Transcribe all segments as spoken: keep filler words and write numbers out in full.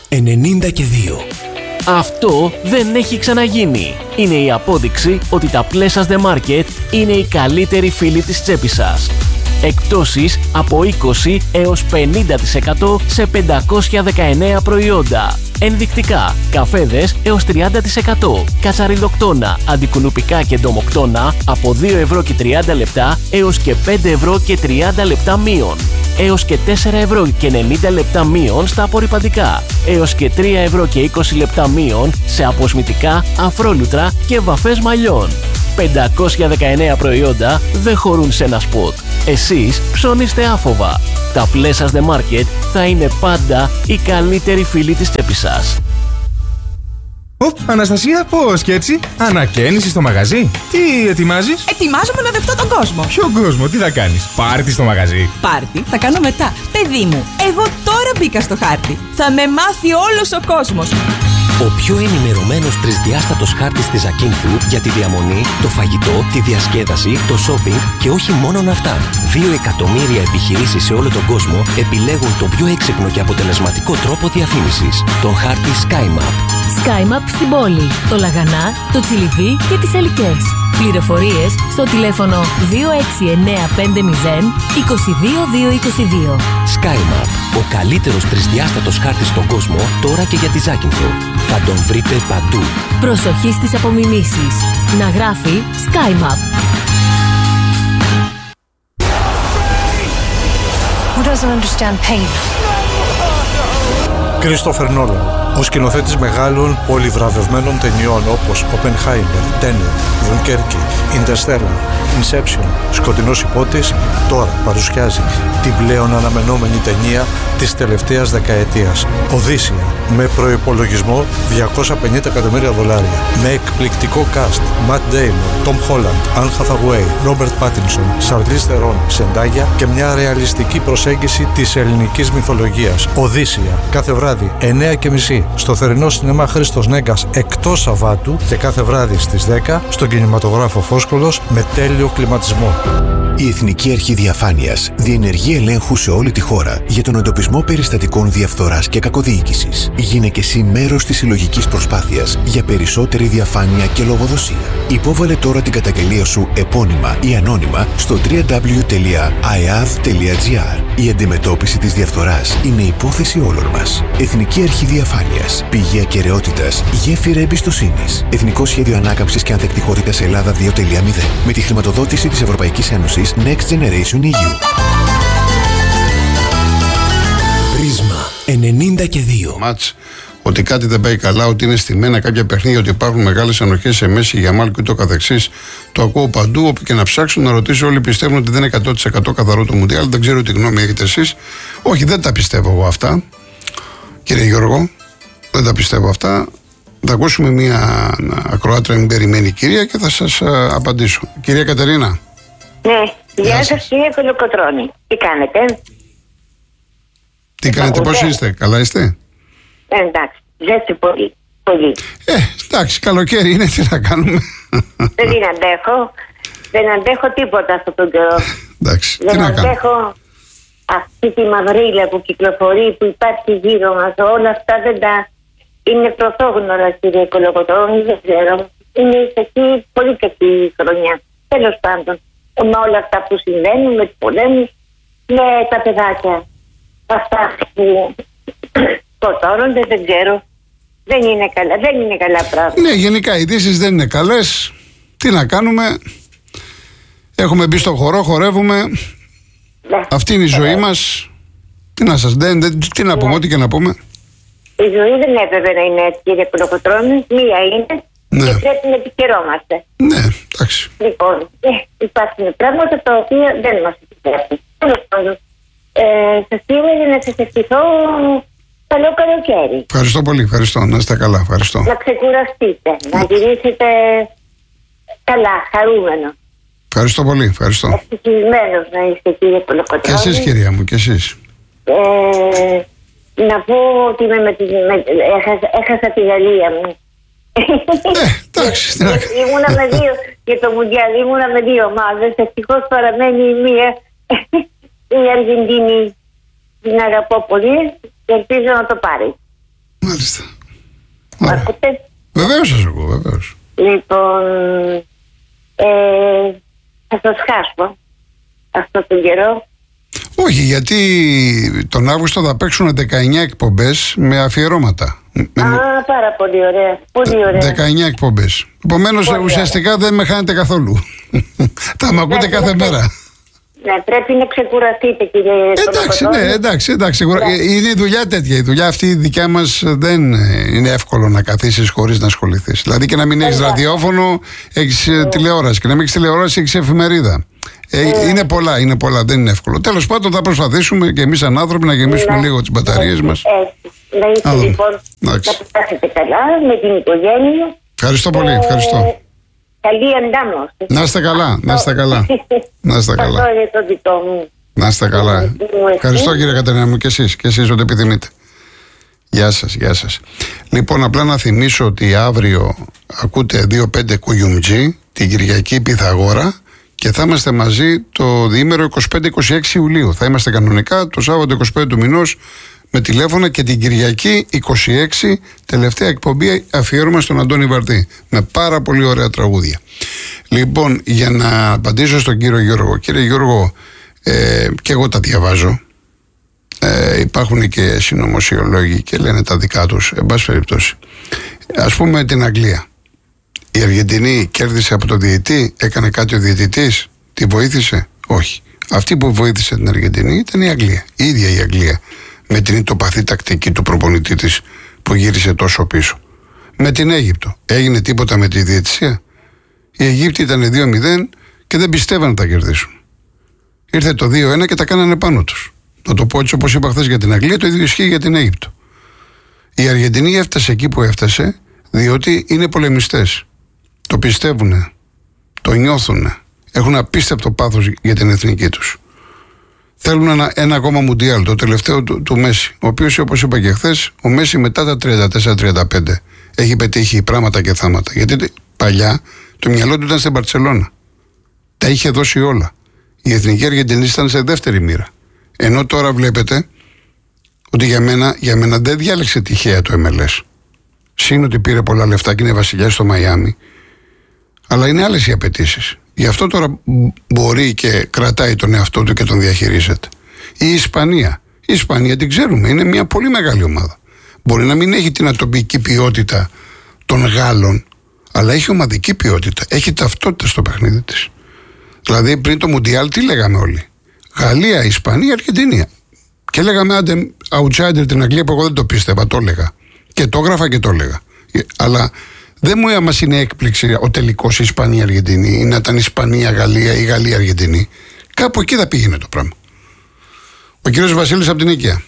ενενήντα και δύο. Αυτό δεν έχει ξαναγίνει. Είναι η απόδειξη ότι τα Plesas The Market είναι οι καλύτεροι φίλοι της τσέπης σας. Εκπτώσεις από είκοσι έως πενήντα τοις εκατό σε πεντακόσια δεκαεννέα προϊόντα. Ενδεικτικά, καφέδες έως τριάντα τοις εκατό, κατσαριλοκτόνα, αντικουνουπικά και ντομοκτόνα από δύο ευρώ και τριάντα λεπτά έως και πέντε ευρώ και τριάντα λεπτά μείον. Έως και τέσσερα ευρώ και ενενήντα λεπτά μείον στα απορρυπαντικά. Έως και τρία ευρώ και είκοσι λεπτά μείον σε αποσμητικά, αφρόλουτρα και βαφές μαλλιών. πεντακόσια δεκαεννέα προϊόντα δεν χωρούν σε ένα σποτ. Εσείς ψώνιστε άφοβα. Τα Plesas The Market θα είναι πάντα οι καλύτεροι φίλοι της τσέπης σας. Οπ, Αναστασία, πώς και έτσι? Ανακαίνιση στο μαγαζί? Τι ετοιμάζεις? Ετοιμάζομαι να δεχτώ τον κόσμο. Ποιον κόσμο, τι θα κάνεις? Πάρτι στο μαγαζί? Πάρτι θα κάνω μετά. Παιδί μου, εγώ τώρα μπήκα στο χάρτη. Θα με μάθει όλος ο κόσμος. Ο πιο ενημερωμένος τρισδιάστατος χάρτης της Ακίνθου για τη διαμονή, το φαγητό, τη διασκέδαση, το shopping και όχι μόνον αυτά. Δύο εκατομμύρια επιχειρήσεις σε όλο τον κόσμο επιλέγουν τον πιο έξυπνο και αποτελεσματικό τρόπο διαφήμισης. Τον χάρτη SkyMap. SkyMap στην πόλη, το Λαγανά, το Τσιλιβί και τις Ελικές. Πληροφορίες στο τηλέφωνο δύο έξι εννέα πέντε μηδέν είκοσι δύο δύο είκοσι δύο. SkyMap, ο καλύτερος τρισδιάστατος χάρτης στον κόσμο, τώρα και για τη Ζάκυνθο. Θα τον βρείτε παντού. Προσοχή στις απομιμήσεις. Να γράφει SkyMap. Who doesn't understand pain? Κρίστοφερ Νόλαν, ο σκηνοθέτης μεγάλων πολυβραβευμένων ταινιών όπως Oppenheimer, Tenet, Dunkerque, Interstellar, Inception, Σκοτεινός Υπότης, τώρα παρουσιάζει την πλέον αναμενόμενη ταινία της τελευταίας δεκαετίας, Οδύσσεια, με προϋπολογισμό διακόσια πενήντα εκατομμύρια δολάρια, με εκπληκτικό cast, Matt Damon, Tom Holland, Anne Hathaway, Robert Pattinson, Charlize Theron, Zendaya και μια ρεαλιστική προσέγγιση της ελληνικής μυθολογίας. Οδύσσεια, κάθε βράδυ εννέα και μισή στο θερινό σινεμά Χρήστος Νέγκας εκτός Σαββάτου και κάθε βράδυ στις δέκα στον κινηματογράφο Φόσκολος με τέλειο κλιματισμό. Η Εθνική Αρχή Διαφάνειας διενεργεί ελέγχου σε όλη τη χώρα για τον εντοπισμό περιστατικών διαφθοράς και κακοδιοίκησης. Γίνε και εσύ μέρος της συλλογικής προσπάθειας για περισσότερη διαφάνεια και λογοδοσία. Υπόβαλε τώρα την καταγγελία σου επώνυμα ή ανώνυμα στο double-u double-u double-u τελεία άι έι έι έι τελεία τζι άρ. Η αντιμετώπιση της διαφθοράς είναι υπόθεση όλων μας. Εθνική Αρχή Διαφάνειας. Πηγή ακεραιότητας. Γέφυρα εμπιστοσύνης. Εθνικό Σχέδιο Ανάκαμψης και Ανθεκτικότητας Ελλάδα δύο τελεία μηδέν. Με τη χρηματοδότηση της Ευρωπαϊκής Ένωσης Next Generation ι γιου. Πρίσμα ενενήντα και δύο. Μάτς, ότι κάτι δεν πάει καλά, ότι είναι στημένα κάποια παιχνίδια, ότι υπάρχουν μεγάλες ανοχές σε Μέση, Γιαμάλ και ούτω καθεξής. Το ακούω παντού, όπου και να ψάξω να ρωτήσω, όλοι πιστεύουν ότι δεν είναι εκατό τοις εκατό καθαρό το Μουντιάλ. Δεν ξέρω τι γνώμη έχετε εσείς. Όχι, δεν τα πιστεύω εγώ αυτά. Κύριε Γιώργο, δεν τα πιστεύω αυτά. Θα ακούσουμε μια ακροάτρια, μην περιμένει κυρία, και θα σας α, απαντήσω. Κυρία Κατερίνα. Ναι, γεια σας κύριε Κολοκοτρώνη. Τι κάνετε? Τι κάνετε, πώς είστε, καλά είστε? Ε, εντάξει, ζέστη πολύ, πολύ. Ε, εντάξει, καλοκαίρι είναι, τι να κάνουμε. Δεν την αντέχω, δεν αντέχω τίποτα αυτόν τον καιρό. Εντάξει, δεν τι να αντέχω κάνω. αυτή τη μαυρίλα που κυκλοφορεί, που υπάρχει γύρω μας, όλα αυτά δεν τα... Είναι πρωτόγνωρα κύριε Κολοκοτρώνη, δεν ξέρω. Είναι κακή, πολύ κακή χρονιά. Τέλος πάντων, με όλα αυτά που συμβαίνουν, με τους πολέμους, με τα παιδάκια. Αυτά που σκοτώνονται, δεν ξέρω. Δεν είναι καλά, δεν είναι καλά πράγματα. Ναι, γενικά οι ειδήσεις δεν είναι καλές. Τι να κάνουμε. Έχουμε μπει στο χορό, χορεύουμε. Ναι. Αυτή είναι η ζωή μας. Τι να σας δεν, δεν, τι να πούμε, ναι. Ό,τι και να πούμε. Η ζωή δεν έπρεπε να είναι έτσι, κύριε Κολοκοτρώνη. Μία είναι, ναι. Και πρέπει να επικαιρώμαστε. Ναι, εντάξει. Λοιπόν, ε, υπάρχουν πράγματα τα οποία δεν μας επιτρέπουν. Τέλος πάντων, ε, σας ήρθα για να σας ευχηθώ καλό καλοκαίρι. Ευχαριστώ πολύ, ευχαριστώ. Να είστε καλά, ευχαριστώ. Να ξεκουραστείτε, να γυρίσετε καλά, χαρούμενο. Ευχαριστώ πολύ, ευχαριστώ. Ευτυχισμένος να είστε, κύριε Κολοκοτρώνη. Και εσείς, κυρία μου, και εσείς. Ε, να πω ότι με, με, με, έχασα, έχασα τη Γαλλία μου. Ε, εντάξει. Ήμουνα με δύο, για το Μουντιάλ, ήμουνα με δύο ομάδες. Ευτυχώς παραμένει η μία, η Αργεντινή. Την αγαπώ πολύ και ελπίζω να το πάρει. Ακούτε? Βεβαίως σας ακούω, βεβαίως. Λοιπόν, ε, θα σας χάσω αυτό τον καιρό. Όχι, γιατί τον Αύγουστο θα παίξουν δεκαεννιά εκπομπές με αφιερώματα. Α, πάρα πολύ ωραία. Πολύ ωραία. δεκαεννιά εκπομπές. Επομένως, ουσιαστικά ωραία. Δεν με χάνετε καθόλου. Θα με ακούτε κάθε μέρα. Ναι, πρέπει να ξεκουραστείτε, κύριε Εντάξει, ναι, εντάξει, εντάξει. Ναι. Είναι η δουλειά τέτοια. Η δουλειά αυτή η δικιά μας δεν είναι εύκολο να καθίσεις χωρίς να ασχοληθείς. Δηλαδή και να μην έχεις ραδιόφωνο, έχεις yeah. τηλεόραση. Και να μην έχεις τηλεόραση, έχεις εφημερίδα. Ε, είναι πολλά, είναι πολλά, δεν είναι εύκολο. Τέλος πάντων, θα προσπαθήσουμε και εμείς σαν άνθρωποι να γεμίσουμε ναι. λίγο τις μπαταρίες μας. Έτσι. Να είστε λοιπόν, να περάσετε καλά με την οικογένεια. Ευχαριστώ πολύ, ευχαριστώ. Καλή αντάμωση. Να είστε καλά, να είστε καλά. Να είστε καλά. Αυτό είναι το δικό μου. Να είστε καλά. Ευχαριστώ κύριε Κατερίνα μου και εσείς, και εσείς ό,τι επιθυμείτε. Γεια σας, γεια σας. Λοιπόν, απλά να θυμίσω ότι αύριο ακούτε δύο πέντε Κουγιουμτζή, την Κυριακή Πυθαγόρα, και θα είμαστε μαζί το διήμερο είκοσι πέντε είκοσι έξι Ιουλίου. Θα είμαστε κανονικά το Σάββατο είκοσι πέντε του μηνός με τηλέφωνα, και την Κυριακή είκοσι έξι τελευταία εκπομπή αφιέρωμα στον Αντώνη Βαρτή με πάρα πολύ ωραία τραγούδια. Λοιπόν, για να απαντήσω στον κύριο Γιώργο. Κύριε Γιώργο, ε, και εγώ τα διαβάζω. Ε, υπάρχουν και συνωμοσιολόγοι και λένε τα δικά τους. Εν πάση περιπτώσει, ας πούμε την Αγγλία. Η Αργεντινή κέρδισε από το διαιτητή, έκανε κάτι ο διαιτητής, τη βοήθησε? Όχι. Αυτή που βοήθησε την Αργεντινή ήταν η Αγγλία. Η ίδια η Αγγλία. Με την ηττοπαθή τακτική του προπονητή της που γύρισε τόσο πίσω. Με την Αίγυπτο. Έγινε τίποτα με τη διαιτησία? Οι Αιγύπτιοι ήταν δύο μηδέν και δεν πιστεύαν να τα κερδίσουν. Ήρθε το δύο ένα και τα κάνανε πάνω τους. Να το πω έτσι όπως είπα χθες για την Αγγλία, το ίδιο ισχύει για την Αίγυπτο. Η Αργεντινή έφτασε εκεί που έφτασε διότι είναι πολεμιστές. Το πιστεύουνε, το νιώθουνε, έχουν απίστευτο πάθος για την εθνική τους. Θέλουν ένα, ένα ακόμα μουντιάλ, το τελευταίο του, του Μέση, ο οποίος, όπως είπα και χθες, ο Μέση μετά τα τριάντα τέσσερα τριάντα πέντε έχει πετύχει πράγματα και θάματα. Γιατί παλιά το μυαλό του ήταν στην Μπαρτσελώνα. Τα είχε δώσει όλα. Η εθνική Αργεντινή ήταν σε δεύτερη μοίρα. Ενώ τώρα βλέπετε ότι για μένα, για μένα δεν διάλεξε τυχαία το εμ ελ ες. Συν ότι πήρε πολλά λεφτά και είναι βασιλιάς στο Μαϊάμι. Αλλά είναι άλλες οι απαιτήσεις. Γι' αυτό τώρα μπορεί και κρατάει τον εαυτό του και τον διαχειρίζεται. Η Ισπανία. Η Ισπανία την ξέρουμε, είναι μια πολύ μεγάλη ομάδα. Μπορεί να μην έχει την ατομική ποιότητα των Γάλλων, αλλά έχει ομαδική ποιότητα. Έχει ταυτότητα στο παιχνίδι της. Δηλαδή πριν το Μουντιάλ τι λέγαμε όλοι? Γαλλία, Ισπανία, Αργεντινία. Και λέγαμε άντε outsider την Αγγλία, που εγώ δεν το πίστευα, το έλεγα. Και το έγραφα και το έλεγα. Αλλά δεν μου μας είναι έκπληξη ο τελικός Ισπανία-Αργεντινή, ή να ήταν Ισπανία-Γαλλία ή Γαλλία-Αργεντινή. Κάπου εκεί θα πήγαινε το πράγμα. Ο κύριος Βασίλης από την Οικία.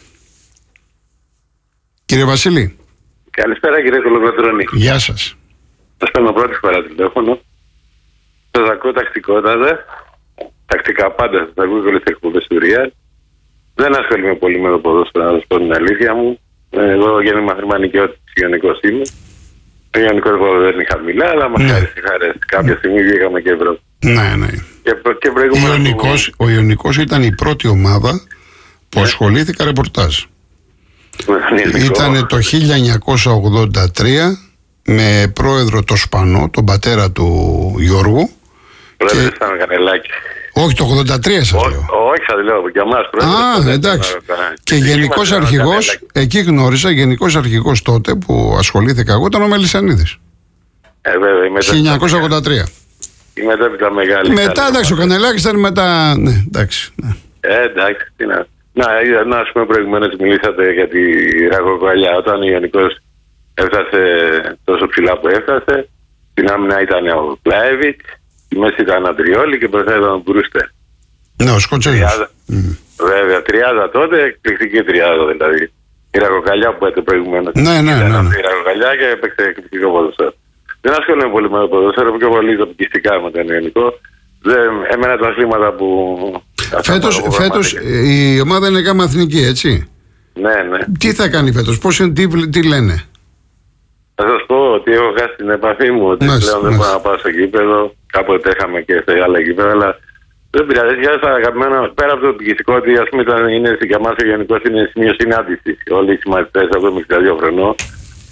Κύριε Βασίλη. Καλησπέρα κύριε Κολοκοτρώνη. Γεια σας. Σας παίρνω πρώτη φορά τηλέφωνο. Σας ακούω τακτικότατα. Τακτικά πάντα σας ακούω και όλες τις εκπομπές του Real. Δεν ασχολούμαι πολύ με το ποδόσφαιρο, να σας πω την αλήθεια μου. Εγώ γέννημα θερμανικιώτης ιωνικός είμαι. Το ιωνικό εγώ δεν είναι χαμηλά, αλλά μας χάρη στη χαρές. Κάποια στιγμή βγήκαμε και Ευρώπη. Ναι, ναι. Και, και Ιωνικός, ο Ιωνικός ήταν η πρώτη ομάδα που ασχολήθηκα ρεπορτάζ. Ήταν το χίλια εννιακόσια ογδόντα τρία με πρόεδρο το Σπανό, τον πατέρα του Γιώργου. Πρόεδρος και... ήταν Κανελάκη. Όχι, το ογδόντα τρία σας λέω. Όχι, θα λέω για μας πρόεδρος. Α, εντάξει. Και γενικός αρχηγός, εκεί γνώρισα, γενικός αρχηγός τότε που ασχολήθηκα εγώ ήταν ο Μελισσανίδης. Ε, βέβαια, η χίλια εννιακόσια ογδόντα τρία. Η μετέπειτα μεγάλη. Μετά, εντάξει, ο Κανελάκης ήταν μετά. Ναι, εντάξει. Ναι. Ε, εντάξει, τι να. Να, να ας πούμε προηγουμένως μιλήσατε για τη ραγοκαλιά. Όταν ο Ιωνικός έφτασε τόσο ψηλά που έφτασε, στην άμυνα ήταν ο Πλάεβιτ, στη μέση ήταν ο Αντριόλη και μπροστά ήταν ο Μπρούστερ. Ναι, ο Σκοτσέζος. Mm. Βέβαια, τριάδα τότε, εκπληκτική τριάδα δηλαδή. Η ραγοκαλιά που έπαιξε προηγουμένως. Ναι, ναι, ναι, ναι. Η ραγοκαλιά και έπαιξε εκπληκτικό ποδόσφαιρο. Δεν ασχολούμαι πολύ με το ποδόσφαιρο, πιο πολύ τοπικιστικά με τον Ιωνικό. Εμένα τα αθλήματα που. Φέτος, φέτος η ομάδα είναι γάμα εθνική, έτσι. Ναι, ναι. Τι θα κάνει φέτος, πώς είναι, τι, τι λένε? Θα σας πω ότι έχω χάσει την επαφή μου, ότι μάλιστα, πλέον δεν μπορώ να πάω στο γήπεδο. Κάποτε είχαμε και σε άλλα γήπεδα, αλλά δεν πειράζει. Για σας αγαπημένα, πέρα από το τοπικιστικό, ότι ας πούμε ήταν, είναι για μας ο Γενικός είναι σημείο συνάντησης. Όλοι οι συμμαθητές, εγώ είμαι εξήντα δύο χρονών,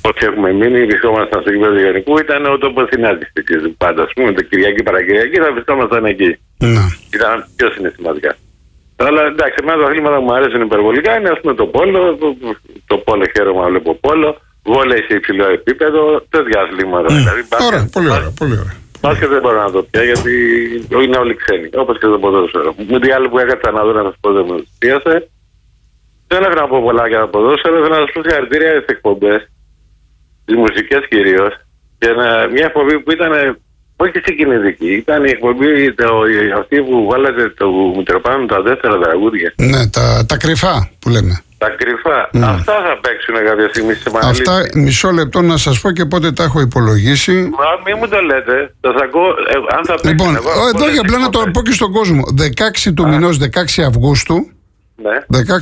Όσοι έχουμε μείνει, βρισκόμασταν στο γήπεδο του Ιωνικού, ήταν ο τόπος συνάντησης. Πάντα, ας πούμε, το Κυριακή Παρακυριακή θα βρισκόμασταν εκεί. Ναι. Ήταν πιο συναισθηματικά. Αλλά εντάξει, εμένα τα αθλήματα που μου αρέσουν υπερβολικά είναι, ας πούμε, το πόλο. Το, το πόλο χαίρομαι να βλέπω πόλο. Βόλεϊ σε υψηλό επίπεδο. Τέτοια αθλήματα. Mm. Δηλαδή, ωραία, πολύ ωραία. Πολύ ωραία. Μπάσκετ δεν μπορώ να το πια γιατί είναι όλοι ξένοι. Όπως και το ποδόσφαιρο. Με τι άλλο που έκατσα να δω να σας πω δεν μου θυσίασε. Δεν έχω να πω πολλά για το ποδόσφαιρο. Θέλω να σας πω συγχαρητήρια για τις εκπομπές. Τις μουσικές κυρίως. Και ένα, μια εκπομπή που ήταν όχι συγκινητική. Ήταν η εκπομπή το, αυτή που βάλατε το Μητροπάνου τα δεύτερα τραγούδια. Ναι, τα, τα κρυφά που λέμε. Τα κρυφά. Ναι. Αυτά θα παίξουν κάποια στιγμή στη Μαναλή. Αυτά μισό λεπτό να σας πω και πότε τα έχω υπολογίσει. Μα μην μου το λέτε. Θα σας ακούω. Ε, αν θα παίξουν, λοιπόν, εγώ, εδώ για απλά να το πω και στον κόσμο. δεκαέξι του μηνός, δεκαέξι Αυγούστου. Ναι.